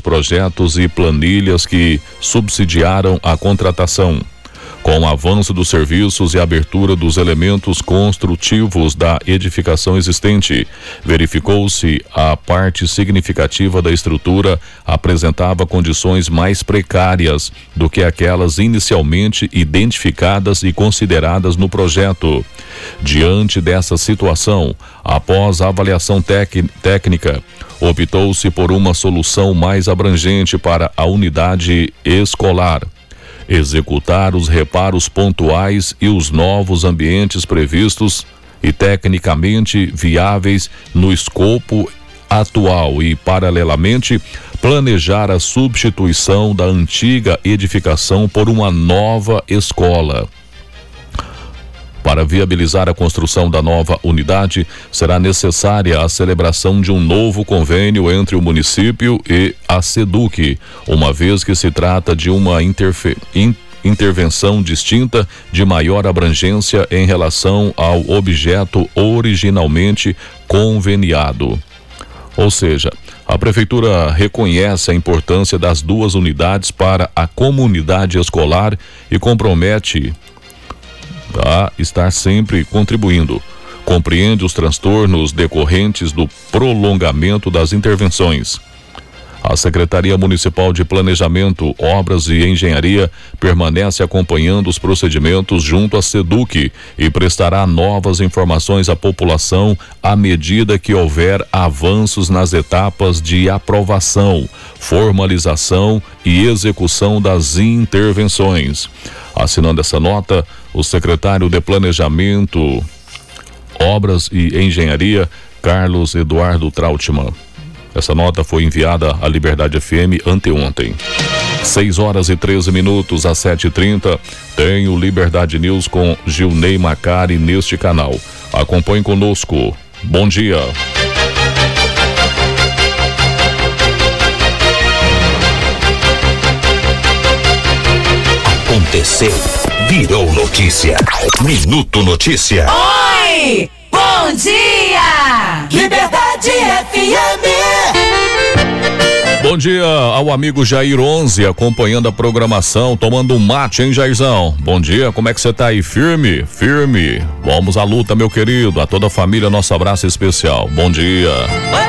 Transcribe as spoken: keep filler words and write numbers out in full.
projetos e planilhas que subsidiaram a contratação. Com o avanço dos serviços e a abertura dos elementos construtivos da edificação existente, verificou-se a parte significativa da estrutura apresentava condições mais precárias do que aquelas inicialmente identificadas e consideradas no projeto. Diante dessa situação, após a avaliação tec- técnica, optou-se por uma solução mais abrangente para a unidade escolar. Executar os reparos pontuais e os novos ambientes previstos e tecnicamente viáveis no escopo atual e, paralelamente, planejar a substituição da antiga edificação por uma nova escola. Para viabilizar a construção da nova unidade, será necessária a celebração de um novo convênio entre o município e a SEDUC, uma vez que se trata de uma interfe- in- intervenção distinta de maior abrangência em relação ao objeto originalmente conveniado. Ou seja, a Prefeitura reconhece a importância das duas unidades para a comunidade escolar e compromete a estar sempre contribuindo. Compreende os transtornos decorrentes do prolongamento das intervenções. A Secretaria Municipal de Planejamento, Obras e Engenharia permanece acompanhando os procedimentos junto à SEDUC e prestará novas informações à população à medida que houver avanços nas etapas de aprovação, formalização e execução das intervenções. Assinando essa nota, o secretário de Planejamento, Obras e Engenharia, Carlos Eduardo Trautmann. Essa nota foi enviada à Liberdade F M anteontem. seis horas e treze minutos, às sete e trinta, tem o Liberdade News com Gilney Macari neste canal. Acompanhe conosco. Bom dia. Aconteceu, virou notícia. Minuto Notícia. Oi, bom dia. Liberdade F M. Bom dia ao amigo Jair onze, acompanhando a programação, tomando um mate, hein, Jairzão? Bom dia, como é que você tá aí? Firme? Firme. Vamos à luta, meu querido. A toda a família, nosso abraço especial. Bom dia.